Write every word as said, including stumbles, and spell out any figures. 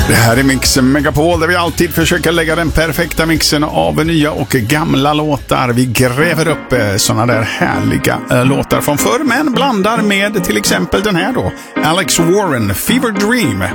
Det här är Mix Megapol där vi alltid försöker lägga den perfekta mixen av nya och gamla låtar. Vi gräver upp sådana där härliga äh, låtar från förr, men blandar med till exempel den här då. Alex Warren, Fever Dream.